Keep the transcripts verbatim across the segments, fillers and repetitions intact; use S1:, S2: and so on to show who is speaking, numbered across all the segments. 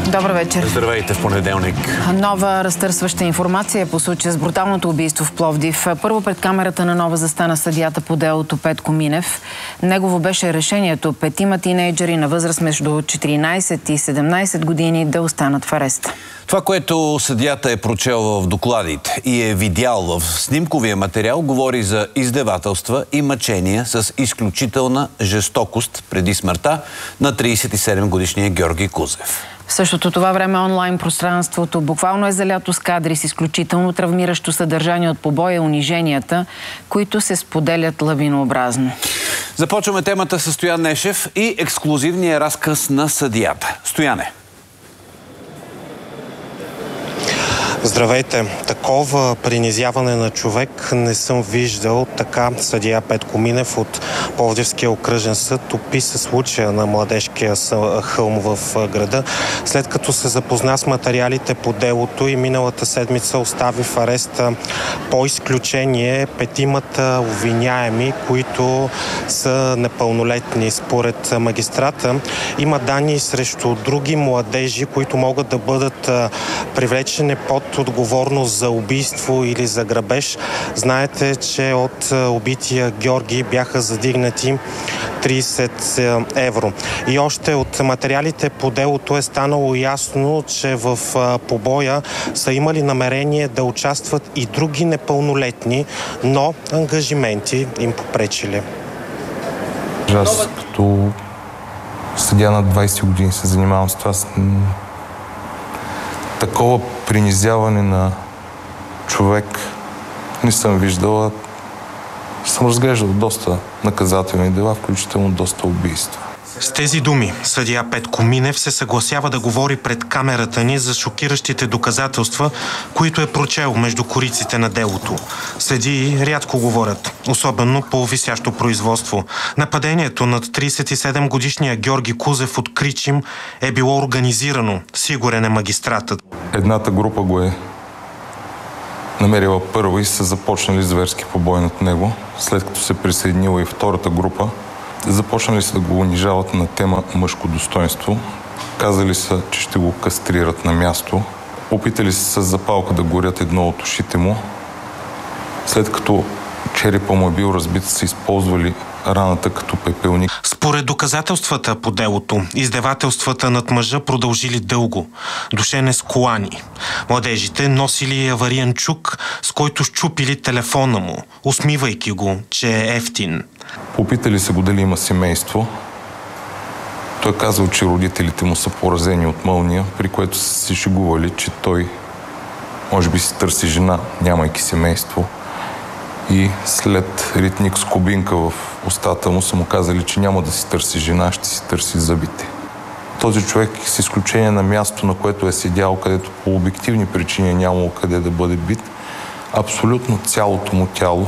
S1: Добър вечер.
S2: Здравейте в понеделник.
S1: Нова разтърсваща информация по случая с бруталното убийство в Пловдив. Първо пред камерата на Нова застана съдията по делото Петко Минев. Негово беше решението петима тинейджери на възраст между четиринайсет и седемнайсет години да останат в ареста.
S2: Това, което съдията е прочел в докладите и е видял в снимковия материал, говори за издевателства и мъчения с изключителна жестокост преди смъртта на трийсет и седем годишния Георги Кузев.
S1: В същото това време онлайн пространството буквално е залято с кадри с изключително травмиращо съдържание от побоя и униженията, които се споделят лавинообразно.
S2: Започваме темата с Стоян Нешев и ексклузивния разказ на съдията. Стояне.
S3: Здравейте! Такова принизяване на човек не съм виждал. Така съдия Петко Минев от Пловдивския окръжен съд описа случая на младежкия хълм в града, след като се запозна с материалите по делото и миналата седмица остави в ареста по изключение петимата обвиняеми, които са непълнолетни. Според магистрата има данни срещу други младежи, които могат да бъдат привлечени под отговорност за убийство или за грабеж. Знаете, че от убития Георги бяха задигнати трийсет евро. И още от материалите по делото е станало ясно, че в побоя са имали намерение да участват и други непълнолетни, но ангажименти им попречили.
S4: Аз като съдия на двайсет години се занимавам с това. Такова принизяване на човек не съм виждал. Съм разглеждал доста наказателни дела, включително доста убийства.
S3: С тези думи съдия Петко Минев се съгласява да говори пред камерата ни за шокиращите доказателства, които е прочел между кориците на делото. Съдии рядко говорят, особено по висящо производство. Нападението над трийсет и седем годишния Георги Кузев от Кричим е било организирано, сигурен е магистратът.
S4: Едната група го е намерила първа и са започнали зверски побой над него, след като се присъединила и втората група. Започнали са да го унижават на тема мъжко достоинство. Казали са, че ще го кастрират на място. Опитали се с запалка да горят едно от ушите му. След като черепа му е бил разбит, са използвали раната като пепелник.
S3: Според доказателствата по делото, издевателствата над мъжа продължили дълго. Душен е с колани. Младежите носили авариен чук, с който щупили телефона му, усмивайки го, че е ефтин.
S4: Попитали се го дали има семейство. Той казал, че родителите му са поразени от мълния, при което са се шегували, че той може би си търси жена, нямайки семейство. И след ритник с кубинка в устата му са му казали, че няма да си търси жена, ще си търси зъбите. Този човек, с изключение на място, на което е седял, където по обективни причини нямало къде да бъде бит, абсолютно цялото му тяло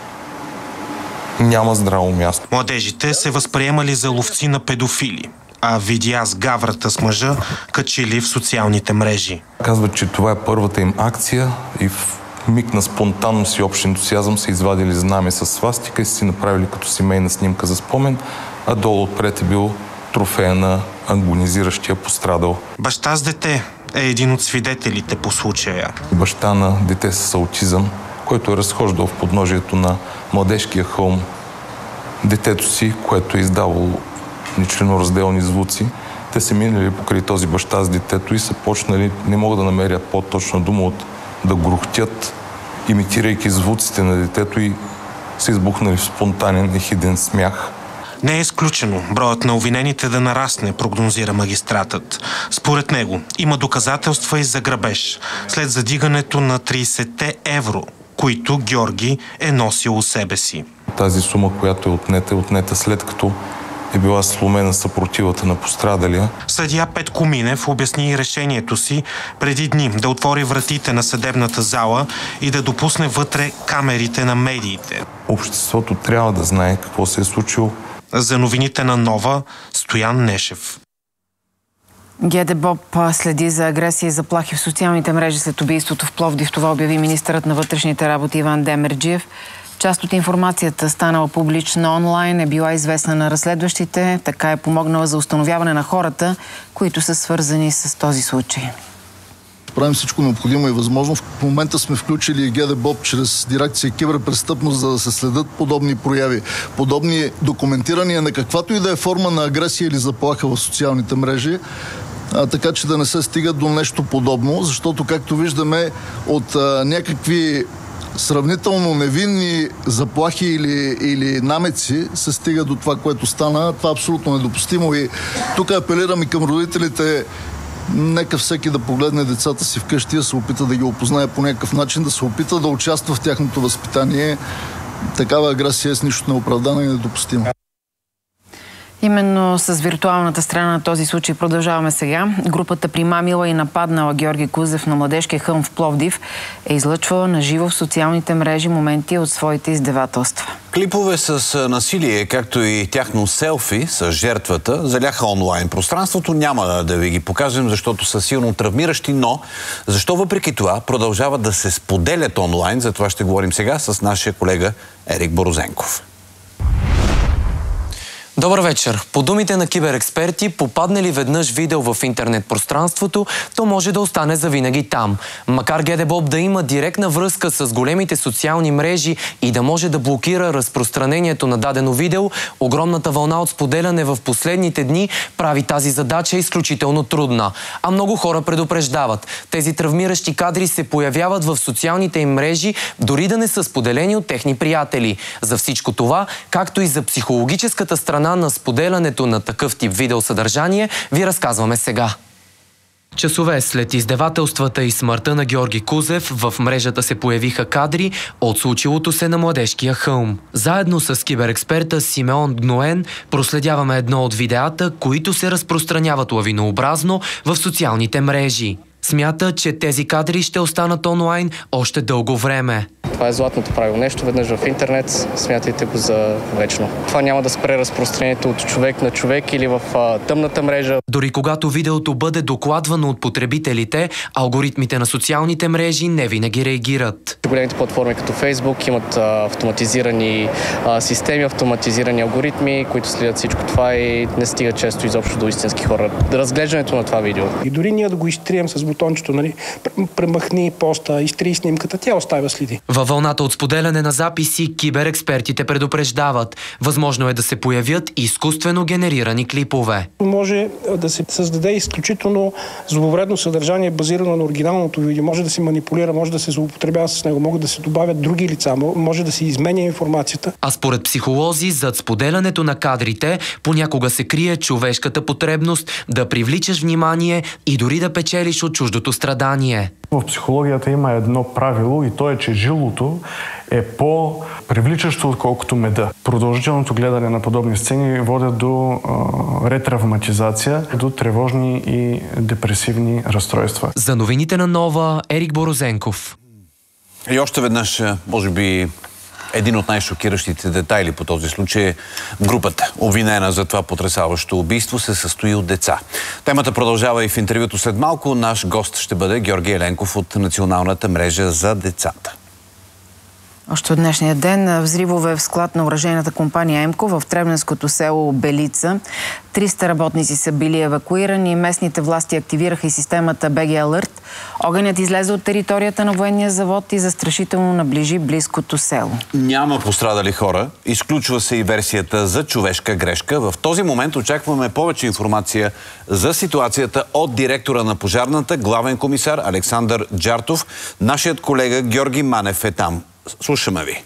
S4: няма здраво място.
S3: Младежите се възприемали за ловци на педофили, а видеа с гаврата с мъжа качили в социалните мрежи.
S4: Казват, че това е първата им акция и в миг на спонтанност и общ ентусиазъм са извадили знаме с свастика и са си направили като семейна снимка за спомен, а долу отпред е бил трофея на агонизиращия пострадал.
S3: Баща с дете е един от свидетелите по случая.
S4: Баща на дете с аутизъм, който е разхождал в подножието на младежкия хълм детето си, което е издавало нечленоразделни звуци. Те се минали покрай този баща с детето и са почнали, не мога да намеря по-точна дума, от да грухтят, имитирайки звуците на детето, и са избухнали в спонтанен ехиден смях.
S3: Не е изключено броят на обвинените да нарасне, прогнозира магистратът. Според него има доказателства и за грабеж, след задигането на трийсет евро, които Георги е носил у себе си.
S4: Тази сума, която е отнета, е отнета след като е била сломена съпротивата на пострадалия.
S3: Съдия Петко Минев обясни решението си преди дни да отвори вратите на съдебната зала и да допусне вътре камерите на медиите.
S4: Обществото трябва да знае какво се е случило.
S3: За новините на Нова, Стоян Нешев.
S1: ГДБОП следи за агресия и заплахи в социалните мрежи след убийството в Пловдив. Това обяви министърът на вътрешните работи Иван Демерджиев. Част от информацията, станала публична онлайн, е била известна на разследващите, така е помогнала за установяване на хората, които са свързани с този случай.
S5: Правим всичко необходимо и възможно. В момента сме включили ГДБОП чрез дирекция киберпрестъпност, за да се следят подобни прояви, подобни документирания на каквато и да е форма на агресия или заплаха в социалните мрежи, а, така че да не се стига до нещо подобно, защото, както виждаме, от а, някакви сравнително невинни заплахи или, или намеци се стига до това, което стана. Това е абсолютно недопустимо и тук апелирам и към родителите. Нека всеки да погледне децата си вкъщи, да се опита да ги опознае по някакъв начин, да се опита да участва в тяхното възпитание. Такава агресия е с нищо неоправдана и недопустима.
S1: Именно с виртуалната страна на този случай продължаваме сега. Групата примамила и нападнала Георги Кузев на младежкия хълм в Пловдив е излъчвала на живо в социалните мрежи моменти от своите издевателства.
S2: Клипове с насилие, както и тяхно селфи с жертвата, заляха онлайн пространството. Няма да ви ги покажем, защото са силно травмиращи, но защо въпреки това продължават да се споделят онлайн? За това ще говорим сега с нашия колега Ерик Борозенков.
S6: Добър вечер. По думите на киберексперти, попадне ли веднъж видео в интернет пространството, то може да остане завинаги там. Макар ГДБОП да има директна връзка с големите социални мрежи и да може да блокира разпространението на дадено видео, огромната вълна от споделяне в последните дни прави тази задача изключително трудна. А много хора предупреждават. Тези травмиращи кадри се появяват в социалните им мрежи, дори да не са споделени от техни приятели. За всичко това, както и за психологическата страна на споделянето на такъв тип видеосъдържание, ви разказваме сега. Часове след издевателствата и смъртта на Георги Кузев, в мрежата се появиха кадри от случилото се на младежкия хълм. Заедно с киберексперта Симеон Гноен проследяваме едно от видеята, които се разпространяват лавинообразно в социалните мрежи. Смята, че тези кадри ще останат онлайн още дълго време.
S7: Това е златното правило. Нещо веднъж в интернет, смятайте го за вечно. Това няма да спре разпространението от човек на човек или в а, тъмната мрежа.
S6: Дори когато видеото бъде докладвано от потребителите, алгоритмите на социалните мрежи не винаги реагират.
S7: Големите платформи като Фейсбук имат а, автоматизирани а, системи, автоматизирани алгоритми, които следят всичко това и не стига често изобщо до истински хора. Разглеждането на това видео.
S8: И дори ние да го изтрием с бутончето, нали, премахни поста, изтри снимката, тя оставя следи.
S6: Във вълната от споделяне на записи, киберекспертите предупреждават. Възможно е да се появят изкуствено генерирани клипове.
S8: Може да се създаде изключително зловредно съдържание, базирано на оригиналното видео. Може да се манипулира, може да се злоупотребява с него, могат да се добавят други лица, може да се изменя информацията.
S6: А според психолози, зад споделянето на кадрите понякога се крие човешката потребност да привличаш внимание и дори да печелиш от чуждото страдание.
S9: В психологията има едно правило и то е, че жилото е по-привличащо, отколкото меда. Продължителното гледане на подобни сцени водят до а, ретравматизация, до тревожни и депресивни разстройства.
S6: За новините на Нова, Ерик Борозенков.
S2: И още веднъж, може би, един от най-шокиращите детайли по този случай е групата, обвинена за това потресаващо убийство, се състои от деца. Темата продължава и в интервюто след малко. Наш гост ще бъде Георги Еленков от Националната мрежа за децата.
S1: Още от днешния ден взривове в склад на оръжейната компания Емко в Требненското село Белица. триста работници са били евакуирани. Местните власти активираха и системата би джи Alert. Огънят излезе от територията на военния завод и застрашително наближи близкото село.
S2: Няма пострадали хора. Изключва се и версията за човешка грешка. В този момент очакваме повече информация за ситуацията от директора на пожарната, главен комисар Александър Джартов. Нашият колега Георги Манев е там. Слушаме ви.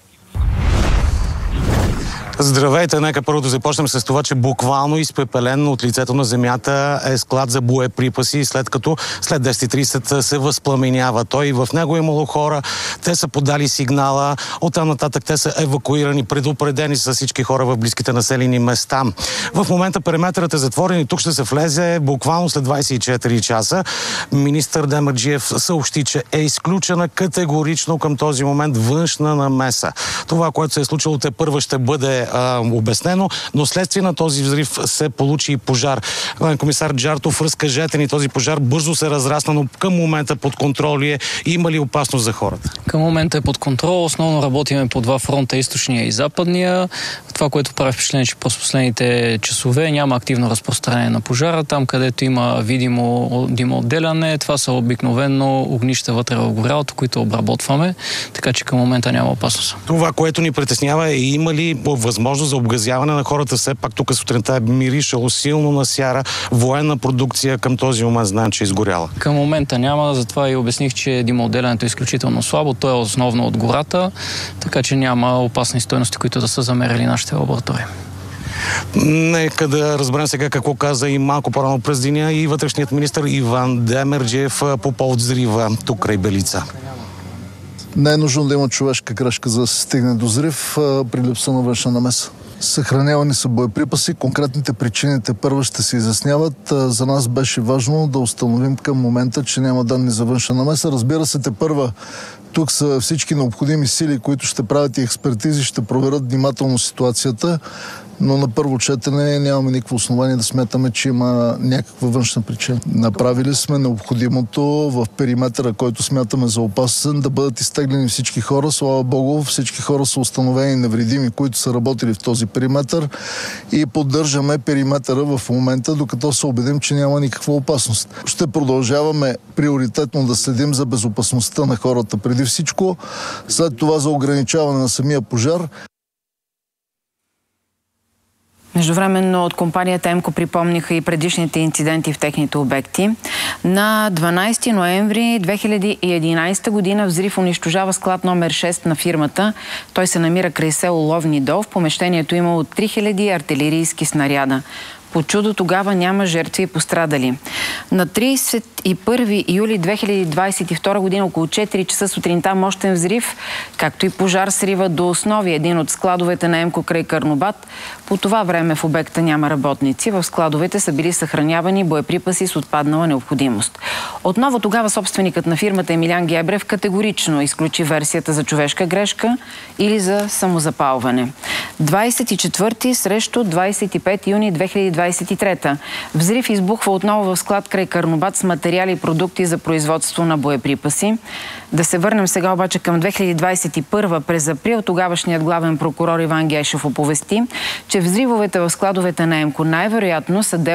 S10: Здравейте, нека първо да започнем с това, че буквално изпепелен от лицето на земята е склад за боеприпаси, след като след десет и тридесет се възпламенява той. В него е имало хора, те са подали сигнала, оттам нататък те са евакуирани, предупредени са всички хора в близките населени места. В момента периметърът е затворен и тук ще се влезе буквално след двадесет и четири часа. Министър Демерджиев съобщи, че е изключена категорично към този момент външна намеса. Това, което се е случило, те първа ще бъде а, обяснено, но следствие на този взрив се получи и пожар. Главен комисар Джартов, разкажете ни, този пожар бързо се разрасна, но към момента под контрол ли е? Има ли опасност за хората?
S11: Към момента е под контрол. Основно работиме по два фронта, източния и западния. Това, което прави впечатление, че през последните часове няма активно разпространение на пожара. Там, където има видимо димоотделяне, това са обикновено огнища вътре в горялото, които обработваме, така че към момента няма опасност.
S10: Това, което ни притеснява, е има ли възможност за обгазяване на хората? Все пак тук сутринта е миришало силно на сяра, военна продукция към този момент знаем, че е изгоряла.
S11: Към момента няма, затова и обясних, че димоотделянето е изключително слабо. То е основно от гората, така че няма опасни стойности, които да са замерили нашите лаборатории.
S10: Нека да разберем сега какво каза и малко по-рано през деня и вътрешният министър Иван Демерджиев по повод взрива тук край Белица.
S5: Не е нужно да има човешка грешка, за да се стигне до взрив при липса на външна намеса. Съхранявани са боеприпаси, конкретните причините първо ще се изясняват. За нас беше важно да установим към момента, че няма данни за външна намеса. Разбира се, те първа тук са всички необходими сили, които ще правят и експертизи, ще проверят внимателно ситуацията, но на първо четене нямаме никакво основание да смятаме, че има някаква външна причина. Направили сме необходимото в периметъра, който смятаме за опасен, да бъдат изтеглени всички хора. Слава Богу, всички хора са установени невредими, които са работили в този периметър и поддържаме периметъра в момента, докато се убедим, че няма никаква опасност. Ще продължаваме приоритетно да следим за безопасността на хората преди всичко, след това за ограничаване на самия пожар.
S1: Междувременно от компанията Емко припомниха и предишните инциденти в техните обекти. На дванадесети ноември две хиляди и единадесета година взрив унищожава склад номер шест на фирмата. Той се намира край село Ловни дол. В помещението имало три хиляди артилерийски снаряда. По чудо тогава няма жертви и пострадали. На тридесет и първи юли две хиляди двадесет и втора година около четири часа сутринта мощен взрив, както и пожар срива до основи един от складовете на Емко край Карнобат. По това време в обекта няма работници. В складовете са били съхранявани боеприпаси с отпаднала необходимост. Отново тогава собственикът на фирмата Емилиан Гебрев категорично изключи версията за човешка грешка или за самозапалване. двадесет и четвърти срещу двадесет и пети юни две хиляди двадесет и трета. Взрив избухва отново в склад край Карнобат с материали и продукти за производство на боеприпаси. Да се върнем сега обаче към две хиляди двадесет и първа. През април тогавашният главен прокурор Иван Гешев оповести, че взривовете в складовете на Емко най-вероятно са